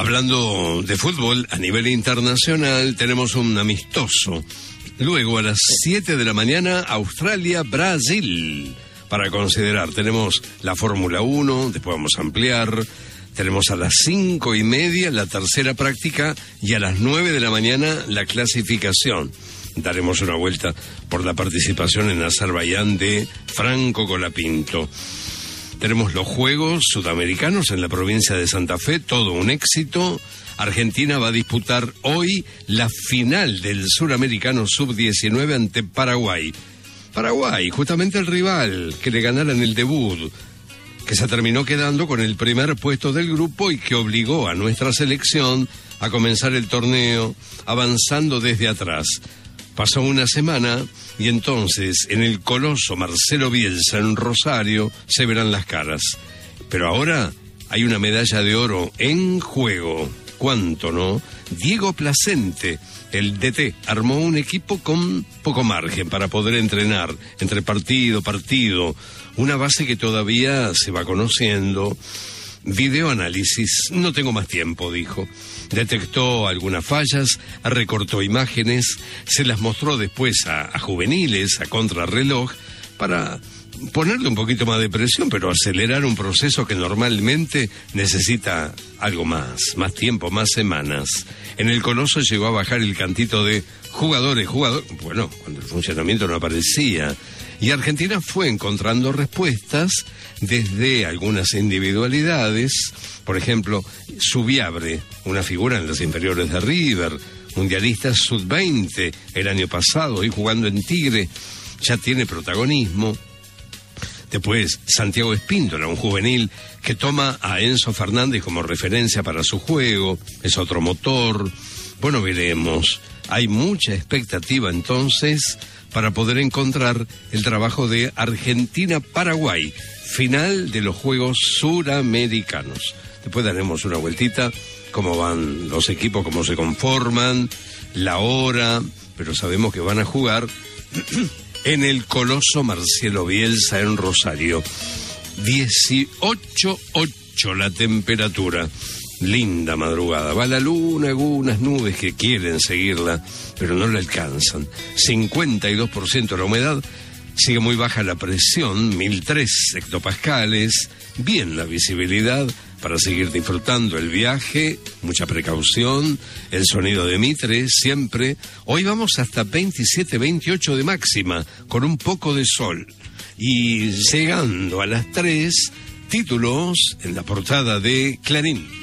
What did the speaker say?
Hablando de fútbol a nivel internacional, tenemos un amistoso. Luego a las 7 de la mañana, Australia-Brasil. Para considerar, tenemos la Fórmula 1, después vamos a ampliar. Tenemos a las 5:30 la tercera práctica y a las 9 de la mañana la clasificación. Daremos una vuelta por la participación en Azerbaiyán de Franco Colapinto. Tenemos los Juegos Sudamericanos en la provincia de Santa Fe, todo un éxito. Argentina va a disputar hoy la final del Suramericano Sub-19 ante Paraguay. Paraguay, justamente el rival que le ganara en el debut, que se terminó quedando con el primer puesto del grupo y que obligó a nuestra selección a comenzar el torneo avanzando desde atrás. Pasó una semana y entonces en el coloso Marcelo Bielsa en Rosario se verán las caras. Pero ahora hay una medalla de oro en juego. ¿Cuánto, no? Diego Placente, el DT, armó un equipo con poco margen para poder entrenar entre partido, una base que todavía se va conociendo. Videoanálisis, no tengo más tiempo, dijo. Detectó algunas fallas, recortó imágenes, se las mostró después a juveniles, a contrarreloj, para ponerle un poquito más de presión, pero acelerar un proceso que normalmente necesita algo más tiempo, más semanas. En el Coloso llegó a bajar el cantito de jugadores, bueno, cuando el funcionamiento no aparecía. Y Argentina fue encontrando respuestas desde algunas individualidades. Por ejemplo, Subiabre, una figura en las inferiores de River, mundialista sub-20 el año pasado, hoy jugando en Tigre, ya tiene protagonismo. Después, Santiago Espíndola, un juvenil que toma a Enzo Fernández como referencia para su juego, es otro motor. Bueno, veremos. Hay mucha expectativa entonces para poder encontrar el trabajo de Argentina-Paraguay, final de los Juegos Suramericanos. Después daremos una vueltita, cómo van los equipos, cómo se conforman, la hora, pero sabemos que van a jugar en el Coloso Marcelo Bielsa en Rosario. 18.8 la temperatura. Linda madrugada. Va la luna, algunas nubes que quieren seguirla, pero no la alcanzan. 52% la humedad. Sigue muy baja la presión, 1003 hectopascales. Bien la visibilidad para seguir disfrutando el viaje. Mucha precaución. El sonido de Mitre, siempre. Hoy vamos hasta 27, 28 de máxima, con un poco de sol. Y llegando a las 3, títulos en la portada de Clarín.